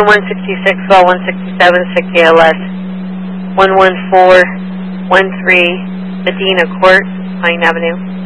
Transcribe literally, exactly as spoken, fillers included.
Unit one sixty-six, well one sixty-seven, sick A L S, one one four one three Medina Court, Pine Avenue.